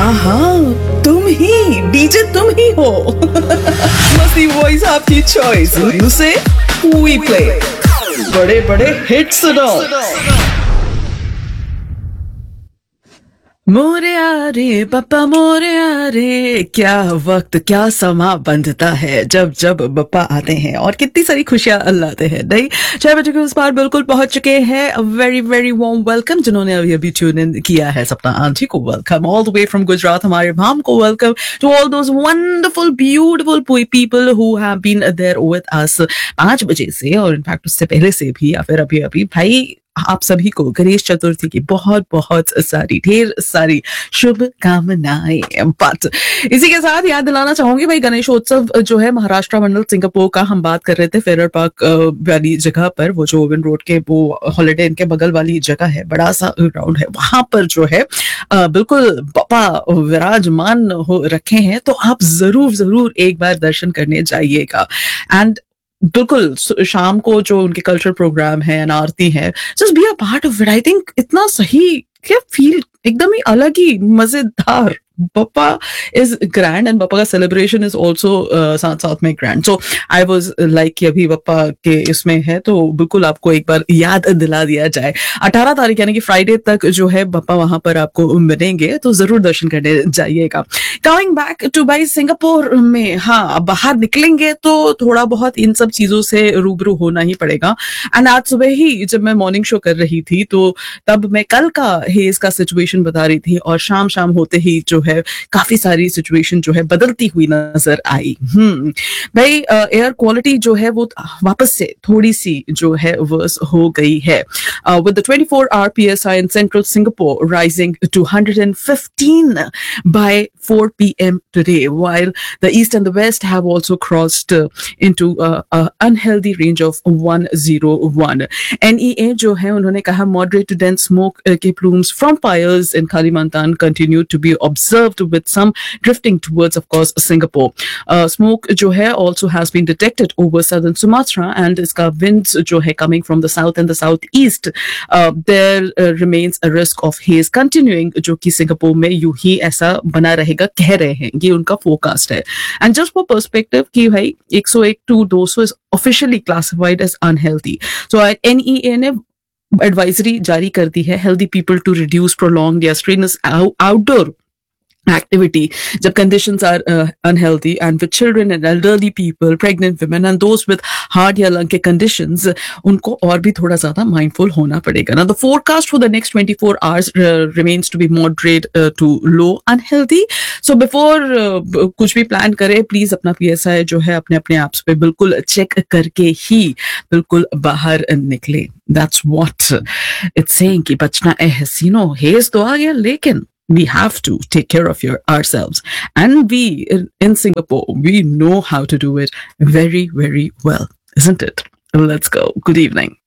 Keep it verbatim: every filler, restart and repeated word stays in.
हाँ हाँ, तुम ही डीजे, तुम ही हो। मस्ती वॉइस आपकी चॉइस, यू से वी प्ले बड़े बड़े हिट्स सुनो। मोरे आरे बप्पा मोरे आरे, क्या वक्त क्या समा बंधता है जब जब बप्पा आते हैं और कितनी सारी खुशियां लाते हैं। नहीं, छह बजे के उस पार बिल्कुल पहुंच चुके हैं। वेरी वेरी वार्म वेलकम जिन्होंने अभी अभी ट्यून इन किया है। सपना आंटी को welcome all the way from Gujarat. हमारे भाम को welcome to all those wonderful beautiful people who have been there with us पांच बजे से, और इनफैक्ट उससे पहले से भी, या फिर अभी अभी। भाई आप सभी को गणेश चतुर्थी की बहुत बहुत सारी ढेर सारी शुभकामनाएं। बट इसी के साथ याद दिलाना चाहूंगी भाई, गणेशोत्सव जो है महाराष्ट्र मंडल सिंगापुर का, हम बात कर रहे थे फेरर पार्क वाली जगह पर, वो जो ओवन रोड के वो हॉलिडे इनके बगल वाली जगह है, बड़ा सा ग्राउंड है, वहां पर जो है बिल्कुल बप्पा विराजमान हो रखे हैं। तो आप जरूर जरूर एक बार दर्शन करने जाइएगा। एंड बिल्कुल शाम को जो उनके कल्चरल प्रोग्राम है, आरती है, just be a part of it. I think इतना सही, क्या फील एकदम ही अलग ही मजेदार। Bappa is grand and Bappa का सेलिब्रेशन इज ऑल्सो साथ साथ में grand. So I was like कि अभी बप्पा के इसमें है तो बिल्कुल आपको एक बार याद दिला दिया जाए। अठारह तारीख यानी कि फ्राइडे तक जो है बप्पा वहां पर आपको मिलेंगे, तो जरूर दर्शन करने जाइएगा। Coming back two by Singapore में, हाँ बाहर निकलेंगे तो थोड़ा बहुत इन सब चीजों से रूबरू होना ही पड़ेगा। एंड आज सुबह ही जब मैं मॉर्निंग शो कर रही थी तो तब मैं कल का हेज का सिचुएशन बता रही थी, और शाम शाम होते ही जो है काफी सारी सिचुएशन जो है बदलती हुई नजर आई। हम्म भाई, एयर क्वालिटी जो है वो वापस से थोड़ी सी जो है वर्स हो गई है, with the twenty four hour P S I in central Singapore rising to one hundred fifteen by four p m today, while the east and the west have also crossed uh, into uh, a unhealthy range of one oh one. N E A जो है उन्होंने कहा moderate to dense smoke uh, के plumes from fires in Kalimantan continue to be observed, with some drifting towards, of course, Singapore. Uh, smoke जो है also has been detected over southern Sumatra, and इसका winds जो है coming from the south and the southeast. Uh, there uh, remains a risk of haze continuing, जो कि Singapore में यूं ही ऐसा बना रहेगा कह रहे हैं, ये उनका फोरकास्ट है। एंड जस्ट फॉर पर्सपेक्टिव कि भाई one oh one to two hundred is officially classified as unhealthy. So N E A ने एडवाइजरी जारी कर दी है, healthy people to reduce prolonged या स्ट्रेनस आउटडोर activity जब conditions are uh, unhealthy, and with children and elderly people, pregnant women and those with heart या lung के conditions, उनको और भी थोड़ा ज्यादा mindful होना पड़ेगा। Now the forecast for the next twenty-four hours uh, remains to be moderate uh, to low unhealthy. So before uh, कुछ भी प्लान करें, प्लीज अपना P S I जो है अपने अपने ऐप्स पे बिल्कुल चेक करके ही बिल्कुल बाहर निकले। That's what it's saying कि बचना है हसीनो, हेज तो आ गया, लेकिन we have to take care of your ourselves, and we in, in Singapore we know how to do it very very well, isn't it? Let's go. Good evening.